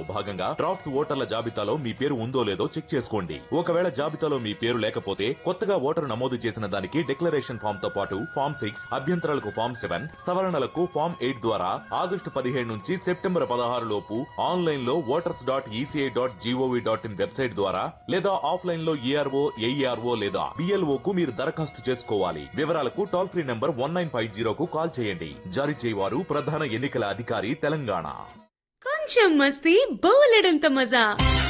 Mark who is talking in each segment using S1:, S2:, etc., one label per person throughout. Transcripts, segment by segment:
S1: లో భాగంగా డ్రాఫ్ట్స్ ఓటర్ల జాబితాలో మీ పేరు ఉందో లేదో చెక్ చేసుకోండి. ఒకవేళ జాబితాలో మీ పేరు లేకపోతే కొత్తగా ఓటరు నమోదు చేసిన దానికి డిక్లరేషన్ ఫామ్ తో పాటు ఫామ్ 6, అభ్యంతరాలకు ఫామ్ 7, సవరణలకు ఫామ్ 8 ద్వారా ఆగస్టు 17 నుంచి సెప్టెంబర్ 16 లోపు ఆన్లైన్ లో voters.eci.gov.in వెబ్సైట్ ద్వారా లేదా ఆఫ్లైన్ లో ఏఆర్ఓ, ఏఈఆర్ఓ లేదా బిఎల్ఓ కు మీరు దరఖాస్తు చేసుకోవాలి. వివరాలకు టోల్ ఫ్రీ నంబర్ 1950 కు కాల్ చేయండి. జారీ చేయవారు ప్రధాన ఎన్నికల అధికారి తెలంగాణ.
S2: కొంచెం మస్తీ బోలెడంత మజా.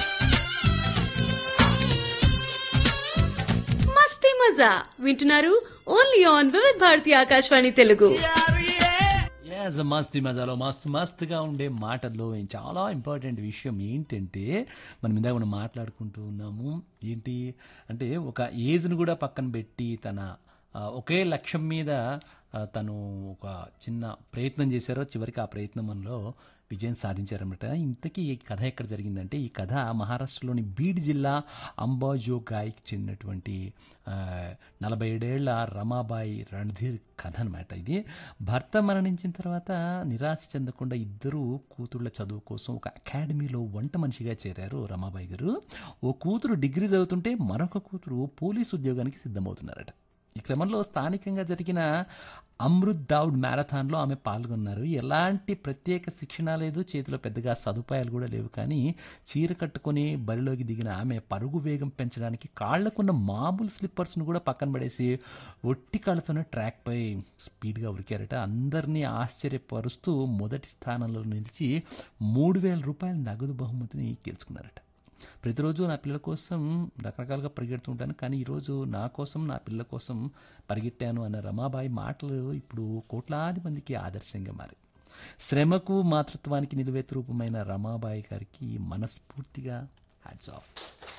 S2: మస్తీ మజా వింటున్నారు ఓన్లీ ఆన్ వివిధ భారతి ఆకాశవాణి తెలుగు.
S3: మస్తీ మజాలో మస్తుగా ఉండే మాటల్లో చాలా ఇంపార్టెంట్ విషయం ఏంటంటే మనం మాట్లాడుకుంటూ ఉన్నాము. ఏంటి అంటే ఒక ఏజ్ను కూడా పక్కన పెట్టి తన ఒకే లక్ష్యం మీద తను ఒక చిన్న ప్రయత్నం చేశారో చివరికి ఆ ప్రయత్నంలో విజయం సాధించారన్నమాట. ఇంతకీ ఈ కథ ఎక్కడ జరిగిందంటే ఈ కథ మహారాష్ట్రలోని బీడ్ జిల్లా అంబాజోగాయికి చెందినటువంటి 47 రమాబాయి రణధీర్ కథ అనమాట. ఇది భర్త మరణించిన తర్వాత నిరాశ చెందకుండా ఇద్దరు కూతుళ్ళ చదువు కోసం ఒక అకాడమీలో వంట మనిషిగా చేరారు రమాబాయి గారు. ఓ కూతురు డిగ్రీ చదువుతుంటే మరొక కూతురు పోలీసు ఉద్యోగానికి సిద్ధమవుతున్నారట. ఈ క్రమంలో స్థానికంగా జరిగిన అమృత్ దౌడ్ మ్యారథాన్లో ఆమె పాల్గొన్నారు. ఎలాంటి ప్రత్యేక శిక్షణ లేదు, చేతిలో పెద్దగా సదుపాయాలు కూడా లేవు. కానీ చీర కట్టుకొని బరిలోకి దిగిన ఆమె పరుగు వేగం పెంచడానికి కాళ్లకున్న మామూలు స్లిప్పర్స్ను కూడా పక్కన పడేసి ఒట్టి కాళ్ళతోనే ట్రాక్పై స్పీడ్గా ఉరికారట. అందరినీ ఆశ్చర్యపరుస్తూ మొదటి స్థానంలో నిలిచి 3000 రూపాయల నగదు బహుమతిని గెలుచుకున్నారట. ప్రతిరోజు నా పిల్లల కోసం రకరకాలుగా పరిగెడుతుంటాను, కానీ ఈరోజు నా కోసం నా పిల్లల కోసం పరిగెట్టాను అన్న రమాబాయి మాటలు ఇప్పుడు కోట్లాది మందికి ఆదర్శంగా మారాయి. శ్రమకు మాతృత్వానికి నిలువెత్తు రూపమైన రమాబాయి గారికి మనస్ఫూర్తిగా హ్యాట్స్ ఆఫ్.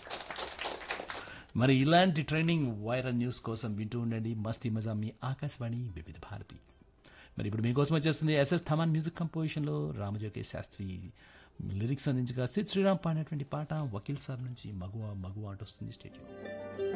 S3: మరి ఇలాంటి ట్రెండింగ్ వైరల్ న్యూస్ కోసం వింటూ ఉండండి మస్తీ మజా మీ ఆకాశవాణి వివిధ భారతి. మరి ఇప్పుడు మీకోసం వచ్చేస్తుంది SS Thaman music కంపోజిషన్లో Ramajogayya Sastry lyrics అందించగా సిద్ శ్రీరామ్ పాడినటువంటి పాట వకీల్ సాబ్ నుంచి మగువా మగువా అంటూ వస్తుంది. స్టేడియం